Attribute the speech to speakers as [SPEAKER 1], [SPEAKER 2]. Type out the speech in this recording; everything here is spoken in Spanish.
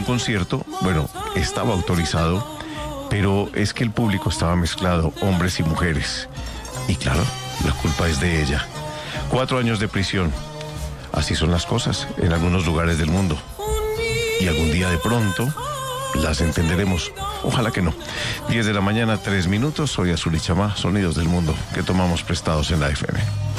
[SPEAKER 1] un concierto, bueno, estaba autorizado, pero es que el público estaba mezclado, hombres y mujeres. Y claro, la culpa es de ella. 4 años de prisión. Así son las cosas en algunos lugares del mundo. Y algún día de pronto las entenderemos. Ojalá que no. 10 de la mañana, 3 minutos. Soy Azul y Chamá, sonidos del mundo que tomamos prestados en la FM.